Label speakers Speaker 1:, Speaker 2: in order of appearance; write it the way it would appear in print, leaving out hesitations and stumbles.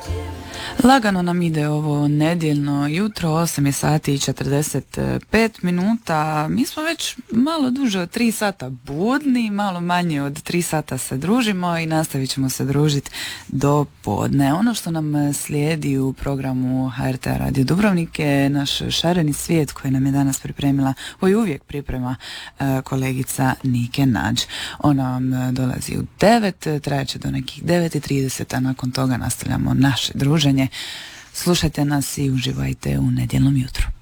Speaker 1: Lagano nam ide ovo nedjeljno jutro, 8 je sati i 45 minuta. Mi smo već malo duže od 3 sata budni, malo manje od 3 sata se družimo i nastavit ćemo se družiti do podne. Ono što nam slijedi u programu HRT Radio Dubrovnik je naš šareni svijet koji nam je danas pripremila, koji uvijek priprema kolegica Nike Nađ. Ona vam dolazi u 9, trajeće do nekih 9:30, a nakon toga nastavljamo naše druženje. Slušajte nas i uživajte u nedjeljnom jutru.